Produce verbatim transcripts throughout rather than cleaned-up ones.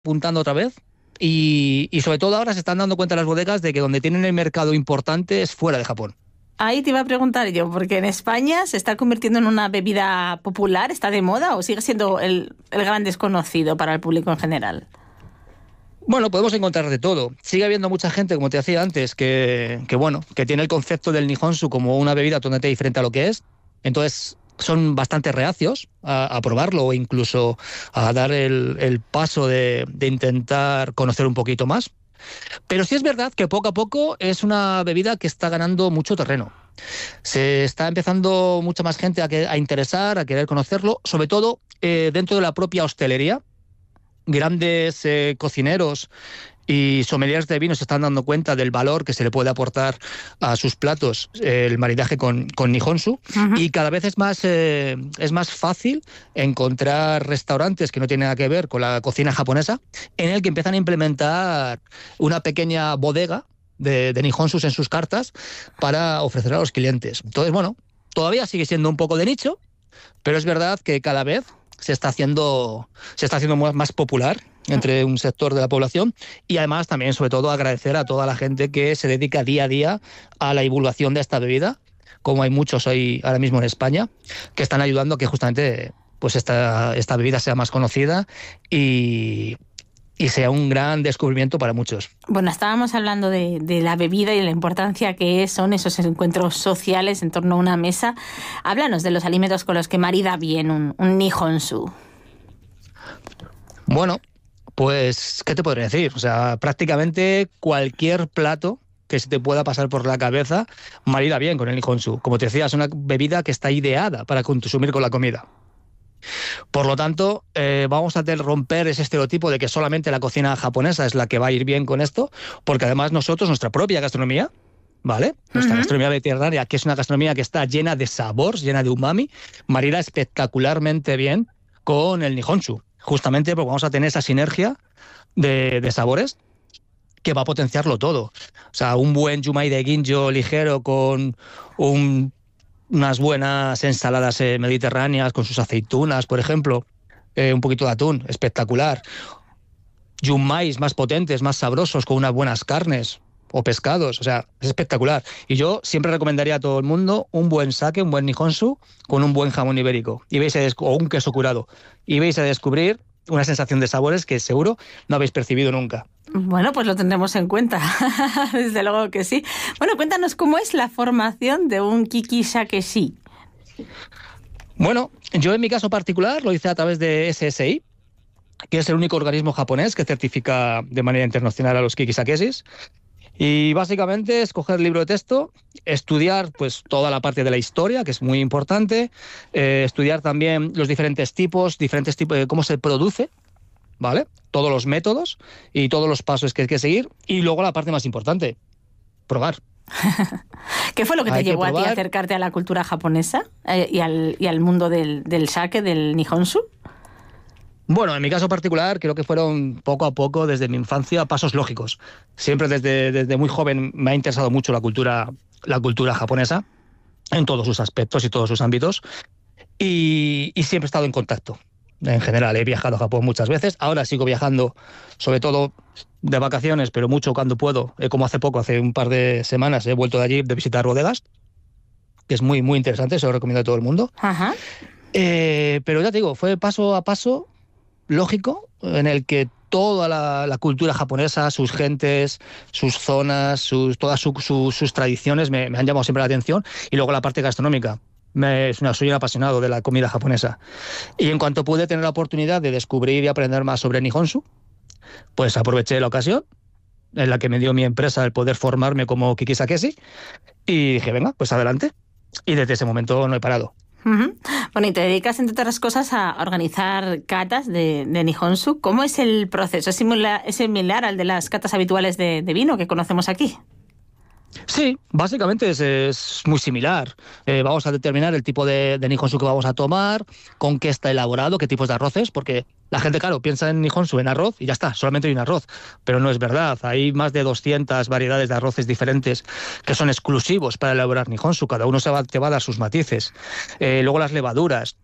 apuntando otra vez. Y, y sobre todo ahora se están dando cuenta las bodegas de que donde tienen el mercado importante es fuera de Japón. Ahí te iba a preguntar yo, porque en España se está convirtiendo en una bebida popular, ¿está de moda o sigue siendo el, el gran desconocido para el público en general? Bueno, podemos encontrar de todo. Sigue habiendo mucha gente, como te decía antes, que, que bueno, que tiene el concepto del Nihonshu como una bebida totalmente diferente a lo que es. Entonces son bastante reacios a, a probarlo o incluso a dar el, el paso de, de intentar conocer un poquito más. Pero sí es verdad que poco a poco es una bebida que está ganando mucho terreno. Se está empezando mucha más gente a, que, a interesar, a querer conocerlo, sobre todo eh, dentro de la propia hostelería. Grandes eh, cocineros y sommeliers de vino se están dando cuenta del valor que se le puede aportar a sus platos eh, el maridaje con, con Nihonshu. Uh-huh. Y cada vez es más, eh, es más fácil encontrar restaurantes que no tienen nada que ver con la cocina japonesa, en el que empiezan a implementar una pequeña bodega de, de Nihonshus en sus cartas para ofrecer a los clientes. Entonces, bueno, todavía sigue siendo un poco de nicho, pero es verdad que cada vez se está haciendo, se está haciendo más popular entre un sector de la población y además también, sobre todo, agradecer a toda la gente que se dedica día a día a la divulgación de esta bebida, como hay muchos hoy ahora mismo en España, que están ayudando a que justamente pues esta, esta bebida sea más conocida y, y sea un gran descubrimiento para muchos. Bueno, estábamos hablando de, de la bebida y de la importancia que son esos encuentros sociales en torno a una mesa. Háblanos de los alimentos con los que marida bien un, un Nihonshu. Bueno, pues, ¿qué te podría decir? O sea, prácticamente cualquier plato que se te pueda pasar por la cabeza marida bien con el Nihonshu. Como te decía, es una bebida que está ideada para consumir con la comida. Por lo tanto, eh, vamos a romper ese estereotipo de que solamente la cocina japonesa es la que va a ir bien con esto, porque además nosotros, nuestra propia gastronomía, ¿vale? Nuestra uh-huh. gastronomía mediterránea, que es una gastronomía que está llena de sabor, llena de umami, marida espectacularmente bien con el Nihonshu, justamente porque vamos a tener esa sinergia de, de sabores que va a potenciarlo todo. O sea, un buen yumai de ginjo ligero con un... unas buenas ensaladas eh, mediterráneas con sus aceitunas, por ejemplo, eh, un poquito de atún, espectacular. Yumais más potentes, más sabrosos, con unas buenas carnes o pescados, o sea, es espectacular. Y yo siempre recomendaría a todo el mundo un buen sake, un buen Nihonshu, con un buen jamón ibérico, y vais a des- o un queso curado, y vais a descubrir una sensación de sabores que seguro no habéis percibido nunca. Bueno, pues lo tendremos en cuenta, desde luego que sí. Bueno, cuéntanos cómo es la formación de un Kikisakeshi. Bueno, yo en mi caso particular lo hice a través de S S I, que es el único organismo japonés que certifica de manera internacional a los Kikisakeshis. Y básicamente es coger el libro de texto, estudiar pues toda la parte de la historia, que es muy importante, eh, estudiar también los diferentes tipos, diferentes tipos de cómo se produce, ¿vale? Todos los métodos y todos los pasos que hay que seguir. Y luego la parte más importante, probar. ¿Qué fue lo que te hay llevó que a ti a acercarte a la cultura japonesa eh, y, al, y al mundo del, del sake, del Nihonshu? Bueno, en mi caso particular creo que fueron poco a poco desde mi infancia pasos lógicos. Siempre desde, desde muy joven me ha interesado mucho la cultura, la cultura japonesa en todos sus aspectos y todos sus ámbitos y, y siempre he estado en contacto. En general he viajado a Japón muchas veces, ahora sigo viajando sobre todo de vacaciones, pero mucho cuando puedo, eh, como hace poco, hace un par de semanas he vuelto de allí de visitar bodegas, que es muy muy interesante, se lo recomiendo a todo el mundo. Ajá. Eh, pero ya te digo, fue paso a paso lógico, en el que toda la, la cultura japonesa, sus gentes, sus zonas, sus, todas su, su, sus tradiciones me, me han llamado siempre la atención. Y luego la parte gastronómica. Me, soy un apasionado de la comida japonesa. Y en cuanto pude tener la oportunidad de descubrir y aprender más sobre Nihonshu, pues aproveché la ocasión en la que me dio mi empresa el poder formarme como Kikisakeshi y dije, venga, pues adelante. Y desde ese momento no he parado. Uh-huh. Bueno, y te dedicas, entre otras cosas, a organizar catas de, de Nihonshu. ¿Cómo es el proceso? ¿Es similar, es similar al de las catas habituales de, de vino que conocemos aquí? Sí, básicamente es, es muy similar. Eh, vamos a determinar el tipo de, de Nihonshu que vamos a tomar, con qué está elaborado, qué tipos de arroces, porque la gente, claro, piensa en Nihonshu, en arroz, y ya está, solamente hay un arroz. Pero no es verdad, hay más de doscientas variedades de arroces diferentes que son exclusivos para elaborar Nihonshu, cada uno se va, te va a dar sus matices. Eh, luego las levaduras.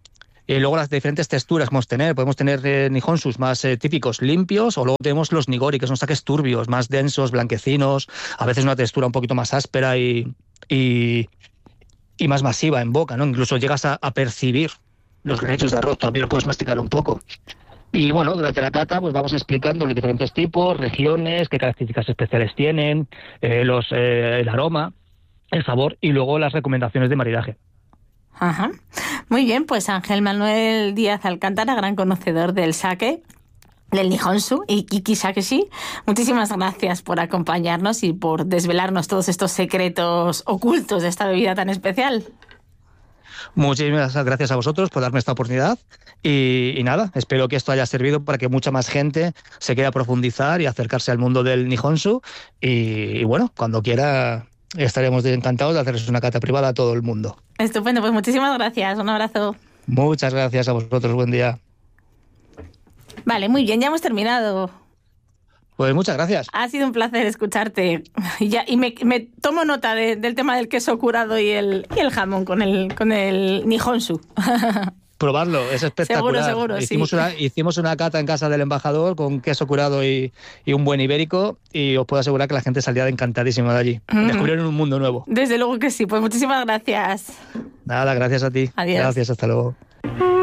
Y luego las diferentes texturas que podemos tener. Podemos tener eh, Nihonshus más eh, típicos, limpios, o luego tenemos los Nigori, que son saques turbios, más densos, blanquecinos, a veces una textura un poquito más áspera y, y, y más masiva en boca, ¿no? Incluso llegas a, a percibir los granitos de arroz, también lo puedes masticar un poco. Y bueno, durante la cata pues vamos explicando los diferentes tipos, regiones, qué características especiales tienen, eh, los, eh, el aroma, el sabor y luego las recomendaciones de maridaje. Ajá. Muy bien, pues Ángel Manuel Díaz Alcántara, gran conocedor del sake, del Nihonshu y Kiki Sakeshi, muchísimas gracias por acompañarnos y por desvelarnos todos estos secretos ocultos de esta bebida tan especial. Muchísimas gracias a vosotros por darme esta oportunidad y, y nada, espero que esto haya servido para que mucha más gente se quiera profundizar y acercarse al mundo del Nihonshu y, y bueno, cuando quiera estaremos encantados de hacerles una cata privada a todo el mundo. Estupendo, pues muchísimas gracias, un abrazo. Muchas gracias a vosotros, buen día. Vale, muy bien, ya hemos terminado. Pues muchas gracias. Ha sido un placer escucharte. Y, ya, y me, me tomo nota de, del tema del queso curado y el, y el jamón con el, con el Nihonshu. Probarlo, es espectacular. Seguro, seguro, hicimos sí. Una, hicimos una cata en casa del embajador con queso curado y, y un buen ibérico y os puedo asegurar que la gente salía encantadísima de allí. Mm. Descubrieron un mundo nuevo. Desde luego que sí, pues muchísimas gracias. Nada, gracias a ti. Adiós. Gracias, hasta luego.